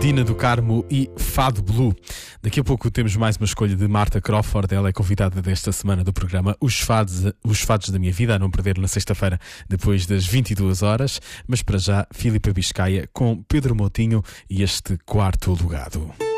Dina do Carmo e Fado Blue. Daqui a pouco temos mais uma escolha de Marta Crawford. Ela é convidada desta semana do programa Os Fados da Minha Vida, a não perder na sexta-feira depois das 22 horas. Mas para já, Filipa Biscaia com Pedro Moutinho e este Quarto Alugado.